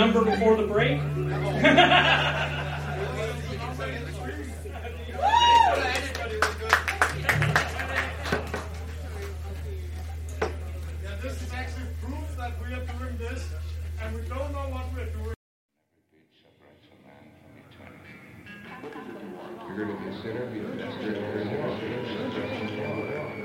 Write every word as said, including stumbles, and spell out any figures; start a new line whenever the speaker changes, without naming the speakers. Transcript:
number before the break.
This is actually proof that we are doing this, and we don't know what we're doing.
You're going to consider the